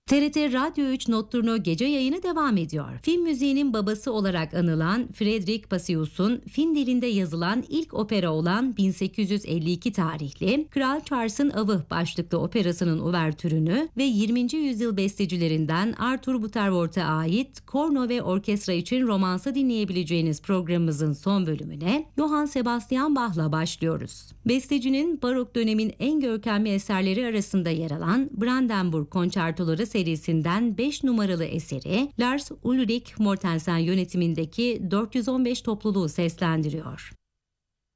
TRT Radyo 3 Notturno gece yayını devam ediyor. Film müziğinin babası olarak anılan Frederick Passius'un Fin dilinde yazılan ilk opera olan 1852 tarihli Kral Charles'ın Avı başlıklı operasının uvertürünü ve 20. yüzyıl bestecilerinden Arthur Butterworth'a ait korno ve orkestra için romansı dinleyebileceğiniz programımızın son bölümüne Johann Sebastian Bach'la başlıyoruz. Bestecinin barok dönemin en görkemli eserleri arasında yer alan Brandenburg Konçertoları serisinden 5 numaralı eseri Lars Ulrich Mortensen yönetimindeki 415 topluluğu seslendiriyor.